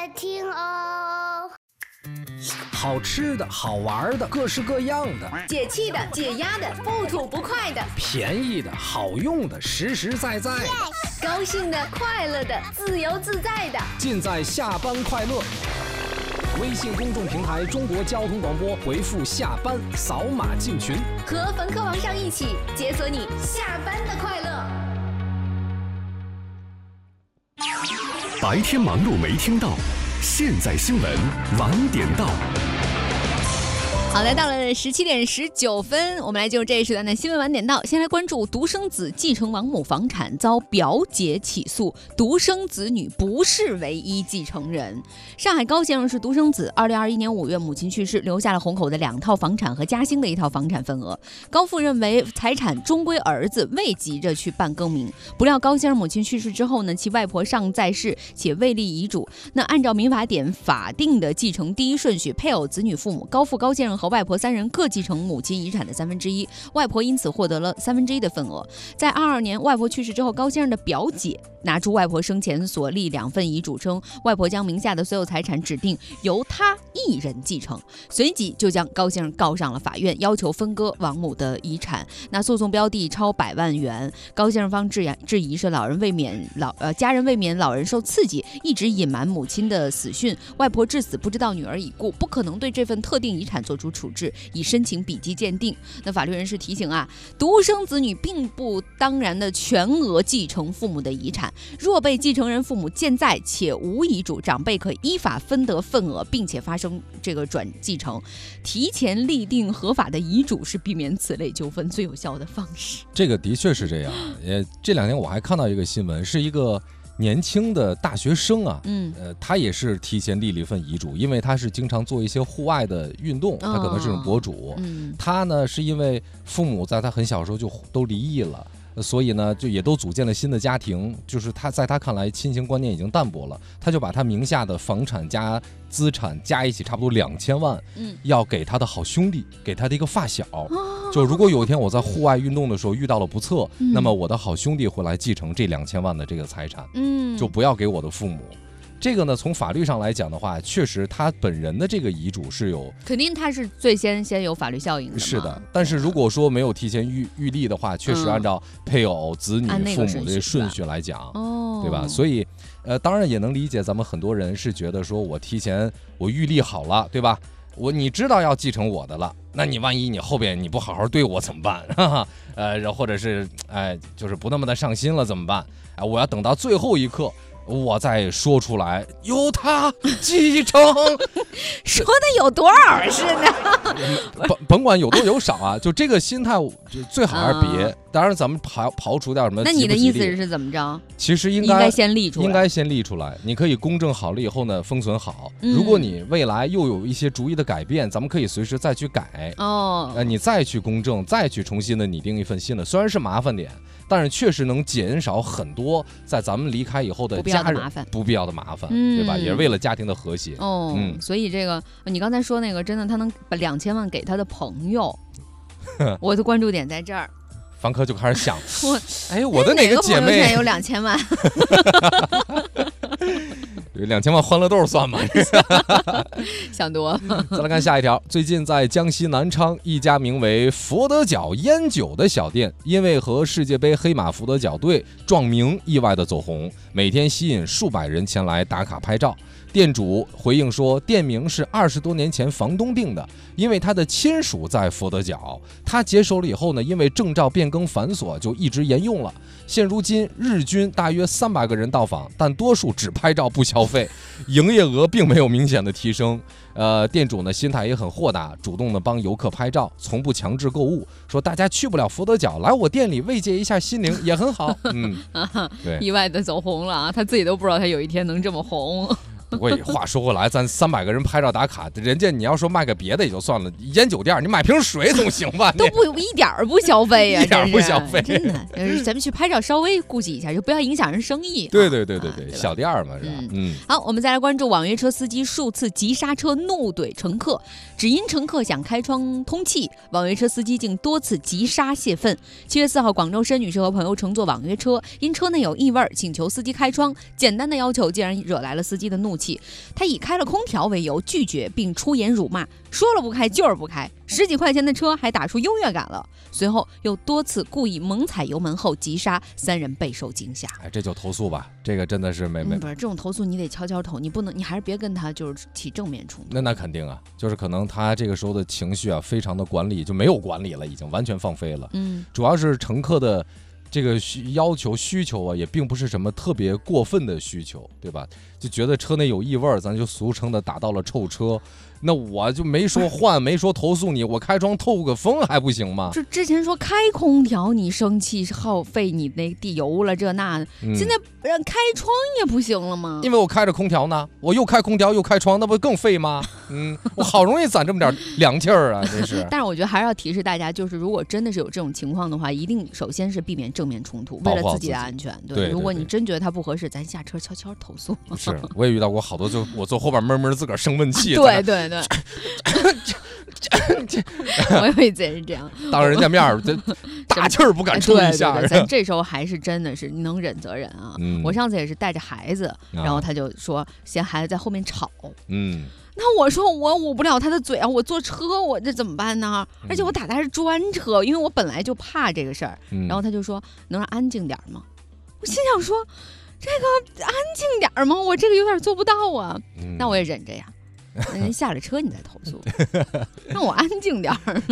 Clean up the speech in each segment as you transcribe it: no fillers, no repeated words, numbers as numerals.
听哦。 好吃的好玩的各式各样的， 解气的解压的不吐不快的， 便宜的好用的实实在在的， 高兴的快乐的自由自在的， 尽在下班快乐。微信公众平台中国交通广播，回复下班扫码进群， 和冯科王上一起解锁你下班的快乐。 白天忙碌没听到，现在新闻晚点到。 好，来到了17点19分，我们来进入这一时段的新闻晚点到。先来关注独生子继承王母房产遭表姐起诉，独生子女不是唯一继承人。上海高先生是独生子，2021年5月母亲去世，留下了虹口的2套房产和嘉兴的1套房产份额。高父认为财产终归儿子，未急着去办更名。不料高先生母亲去世之后呢，其外婆尚在世且未立遗嘱。那按照民法典法定的继承第一顺序，配偶、子女、父母，高父高先生和外婆3人各继承母亲遗产的1/3，外婆因此获得了1/3的份额。在22年外婆去世之后，高先生的表姐拿出外婆生前所立2份遗嘱，称外婆将名下的所有财产指定由他一人继承，随即就将高先生告上了法院，要求分割王母的遗产。那诉讼标的超100万元，高先生方质疑是家人未免老人受刺激，一直隐瞒母亲的死讯，外婆至死不知道女儿已故，不可能对这份特定遗产做出处置，以申请笔迹鉴定。那法律人士提醒独生子女并不当然的全额继承父母的遗产，若被继承人父母健在且无遗嘱，长辈可依法分得份额，并且发生这个转继承。提前立定合法的遗嘱是避免此类纠纷最有效的方式。 这个的确是这样。这2天我还看到一个新闻，是一个年轻的大学生他也是提前立了一份遗嘱，因为他是经常做一些户外的运动，他可能是种博主。他呢是因为父母在他很小时候就都离异了，所以呢就也都组建了新的家庭，就是他在他看来亲情观念已经淡薄了，他就把他名下的房产加资产加一起差不多2000万，要给他的好兄弟，给他的一个发小。就如果有一天我在户外运动的时候遇到了不测，那么我的好兄弟会来继承这2000万的这个财产，就不要给我的父母。这个呢，从法律上来讲的话，确实他本人的这个遗嘱是有， 肯定他是最先有法律效应的。 是的，但是如果说没有提前预立的话，确实按照配偶、子女、父母的顺序来讲，对吧？所以，当然也能理解咱们很多人是觉得说我提前预立好了，对吧？你知道要继承我的了，那你万一你后边你不好好对我怎么办？或者是就是不那么的上心了怎么办？我要等到最后一刻我再说出来，由他继承， 说的有多少是呢？ 甭管有多有少啊，就这个心态就最好还是别。当然，咱们刨除掉什么。 那你的意思是怎么着？ 其实应该先立出来， 应该先立出来。你可以公证好了以后呢，封存好。如果你未来又有一些主意的改变，咱们可以随时再去改。你再去公证，再去重新的拟定一份新的，虽然是麻烦点，但是确实能减少很多在咱们离开以后的家人不必要的麻烦，对吧？也是为了家庭的和谐。 所以这个你刚才说那个，真的他能把2000万给他的朋友，我的关注点在这儿。 房客就开始想，我的哪个姐妹现在有2000万 ？2000万欢乐豆算吗？ 想多。 再来看下一条，最近在江西南昌一家名为佛得角烟酒的小店，因为和世界杯黑马佛得角队撞名，意外的走红，每天吸引数百人前来打卡拍照。店主回应说，店名是20多年前房东定的，因为他的亲属在佛得角，他接手了以后呢，因为证照变更繁琐，就一直沿用了。现如今日均大约300个人到访，但多数只拍照不消费，营业额并没有明显的提升。店主呢心态也很豁达，主动的帮游客拍照，从不强制购物，说大家去不了佛得角，来我店里慰藉一下心灵也很好。对， 意外的走红了啊，他自己都不知道他有一天能这么红。 不过话说回来，咱300个人拍照打卡，人家你要说卖个别的也就算了，烟酒店你买瓶水总行吧？ 都不一点儿不消费呀， 一点不消费， 真的。咱们去拍照稍微顾及一下，就不要影响人生意。 对，小店嘛是吧？ 好，我们再来关注网约车司机数次急刹车怒怼乘客，只因乘客想开窗通气，网约车司机竟多次急刹泄愤。7月4号，广州申女士和朋友乘坐网约车，因车内有异味，请求司机开窗，简单的要求竟然惹来了司机的怒气。 气。他以开了空调为由拒绝，并出言辱骂，说了不开就是不开，10几块钱的车还打出优越感了。随后又多次故意猛踩油门后急刹，3人备受惊吓。 这就投诉吧，这个真的是没不是这种投诉你得悄悄投，你不能，你还是别跟他就是起正面冲突。那肯定啊，就是可能他这个时候的情绪啊，非常的管理就没有管理了，已经完全放飞了。主要是乘客的这个要求需求啊，也并不是什么特别过分的需求，对吧？就觉得车内有异味，咱就俗称的打到了臭车。那我就没说换，没说投诉你，我开窗透个风还不行吗？ 就之前说开空调你生气是耗费你那地油了这那，现在让开窗也不行了吗？ 因为我开着空调呢，我又开空调又开窗，那不更费吗？我好容易攒这么点凉气儿啊，真是。 但是我觉得还是要提示大家，就是如果真的是有这种情况的话，一定首先是避免正面冲突，为了自己的安全。对，如果你真觉得它不合适，咱下车悄悄投诉。 是，我也遇到过好多，就我坐后边闷闷自个儿生闷气。 对。我有一次也是这样， 当人家面儿，大气儿不敢出一下。 对，咱这时候还是真的是你能忍则忍啊。我上次也是带着孩子，然后他就说嫌孩子在后面吵。那我说我捂不了他的嘴啊，我坐车我这怎么办呢？而且我打的还是专车，因为我本来就怕这个事儿。然后他就说能让安静点吗？我心想说这个安静点吗？我这个有点做不到啊。那我也忍着呀。那您下了车你再投诉，让我安静点儿。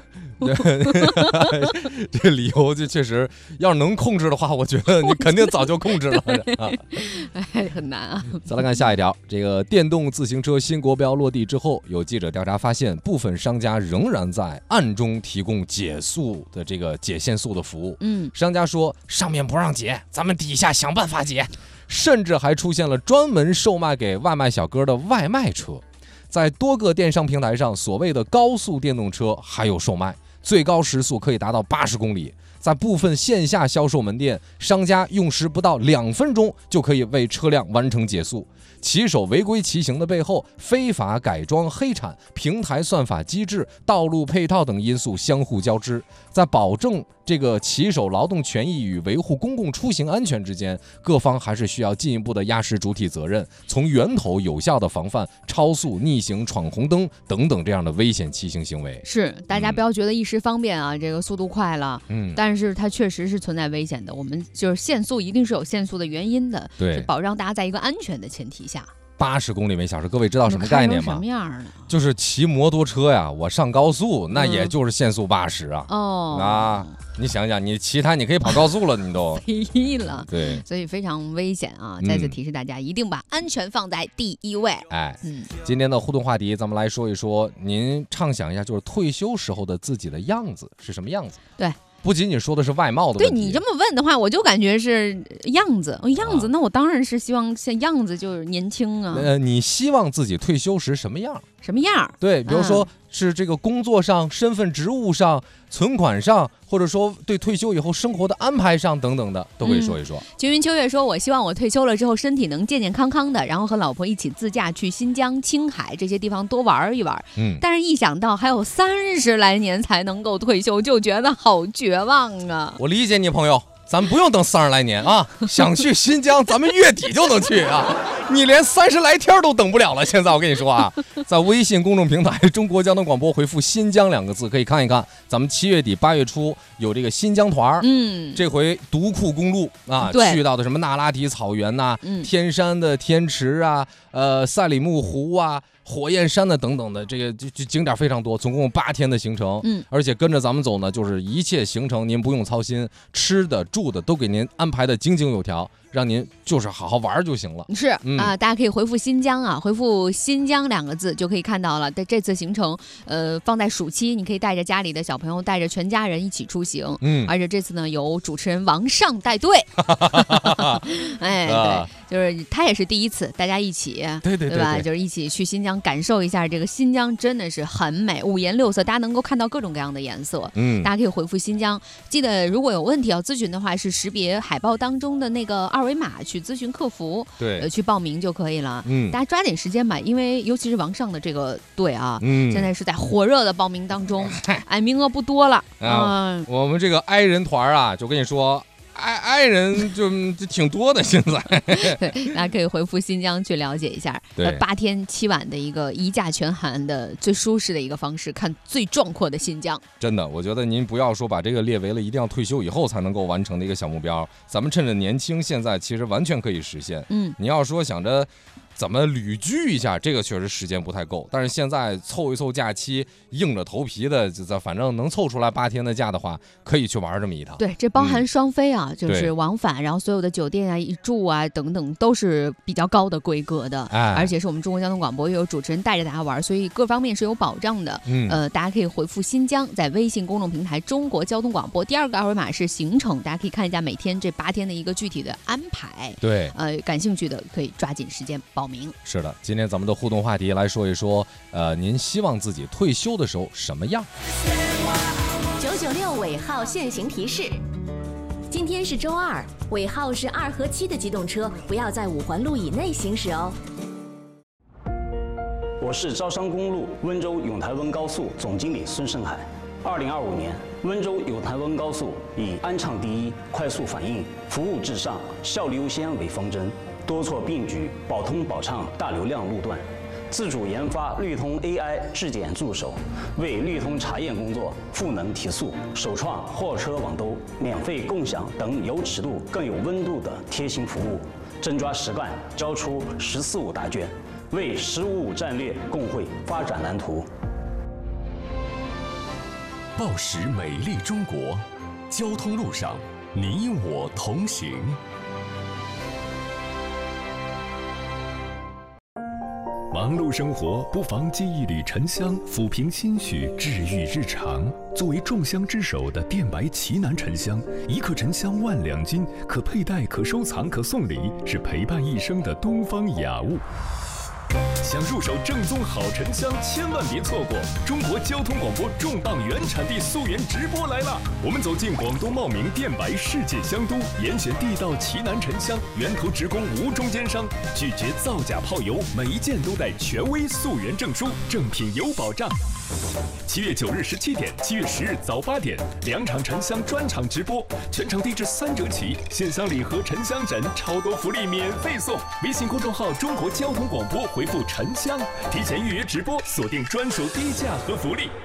这理由就确实，要是能控制的话，我觉得你肯定早就控制了。 很难啊。 再来看下一条，这个电动自行车新国标落地之后，有记者调查发现，部分商家仍然在暗中提供解速的这个解限速的服务。商家说上面不让解，咱们底下想办法解，甚至还出现了专门售卖给外卖小哥的外卖车。在多个电商平台上，所谓的高速电动车还有售卖，最高时速可以达到80公里。在部分线下销售门店，商家用时不到2分钟就可以为车辆完成解速。骑手违规骑行的背后，非法改装、黑产、平台算法机制、道路配套等因素相互交织，在保证这个骑手劳动权益与维护公共出行安全之间，各方还是需要进一步的压实主体责任，从源头有效的防范超速、逆行、闯红灯等等这样的危险骑行行为。 是，大家不要觉得一时方便啊，这个速度快了，但是它确实是存在危险的。我们就是限速，一定是有限速的原因的， 对， 是保障大家在一个安全的前提下。 80公里每小时，各位知道什么概念吗？ 什么样的？ 就是骑摩托车呀，我上高速，那也就是限速80啊。你想想，你其他你可以跑高速了，你都飞了。 对， 所以非常危险啊！再次提示大家，一定把安全放在第一位。 今天的互动话题，咱们来说一说，您畅想一下，就是退休时候的自己的样子是什么样子？ 对。 不仅仅说的是外貌的问题。 对，你这么问的话，我就感觉是样子，那我当然是希望像样子就是年轻啊。 你希望自己退休时什么样？ 什么样？ 对，比如说是这个工作上、身份职务上、存款上，或者说对退休以后生活的安排上等等的，都可以说一说。 君云秋月说，我希望我退休了之后身体能健健康康的，然后和老婆一起自驾去新疆、青海这些地方多玩一玩。但是一想到还有30来年才能够退休，就觉得好绝望啊。 我理解你朋友，咱不用等30来年啊，想去新疆咱们月底就能去啊，你连30来天都等不了了。现在我跟你说啊，在微信公众平台中国交通广播回复新疆2个字，可以看一看咱们7月底8月初有这个新疆团。这回独库公路啊，去到的什么那拉提草原呐、天山的天池啊、赛里木湖啊、火焰山的等等的，这个景点非常多，总共8天的行程。而且跟着咱们走呢，就是一切行程您不用操心，吃的住的都给您安排的井井有条，让您就是好好玩就行了。 是大家可以回复新疆啊，回复新疆2个字就可以看到了。这次行程放在暑期，你可以带着家里的小朋友，带着全家人一起出行。而且这次呢由主持人王尚带队。对，就是他也是第一次，大家一起，对吧？就是一起去新疆感受一下这个新疆，真的是很美，五颜六色，大家能够看到各种各样的颜色。大家可以回复新疆，记得如果有问题要咨询的话，是识别海报当中的那个2维码去咨询客服，去报名就可以了。大家抓紧时间吧，因为尤其是王尚的这个队啊，现在是在火热的报名当中，名额不多了。 我们这个 I 人团啊，就跟你说。 爱人就挺多的现在。 对，大家可以回复新疆去了解一下。8天7晚的一个一假全寒的最舒适的一个方式，看最壮阔的新疆。 真的，我觉得您不要说把这个列为了一定要退休以后才能够完成的一个小目标，咱们趁着年轻，现在其实完全可以实现。你要说想着怎么旅居一下，这个确实时间不太够。但是现在凑一凑假期，硬着头皮的，反正能凑出来8天的假的话，可以去玩这么一趟。 对，这包含双飞啊，就是往返，然后所有的酒店啊、住啊等等都是比较高的规格的，而且是我们中国交通广播又有主持人带着大家玩，所以各方面是有保障的。大家可以回复新疆，在微信公众平台中国交通广播，第2个二维码是行程，大家可以看一下每天这8天的一个具体的安排。 对， 感兴趣的可以抓紧时间报名。 是的，今天咱们的互动话题来说一说，您希望自己退休的时候什么样 ？996尾号限行提示：今天是周2，尾号是2和7的机动车不要在5环路以内行驶哦。 我是招商公路温州永台温高速总经理孙胜海。2025年，温州永台温高速以安畅第一、快速反应、服务至上、效率优先为方针，多措并举，保通保畅大流量路段，自主研发绿通 AI 质检助手，为绿通查验工作赋能提速，首创货车网兜、免费共享等有尺度更有温度的贴心服务，真抓实干，交出“14-5”答卷，为“15-5”战略共绘发展蓝图。 报时美丽中国，交通路上你我同行。忙碌生活不妨沏一缕沉香，抚平心绪，治愈日常。作为众香之首的电白奇楠沉香，1克沉香万两金，可佩戴、可收藏、可送礼，是陪伴一生的东方雅物。想入手正宗好沉香，千万别错过！中国交通广播重磅原产地溯源直播来了！我们走进广东茂名电白世界香都，严选地道奇楠沉香，源头直供无中间商，拒绝造假泡油，每一件都带权威溯源证书，正品有保障。7月9日17点，7月10日早8点，2场沉香专场直播，全场低至3折起，线香礼盒、沉香枕，超多福利免费送！微信公众号中国交通广播回复沉香，提前预约直播，锁定专属低价和福利。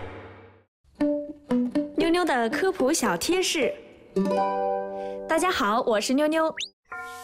妞妞的科普小贴士。大家好，我是妞妞。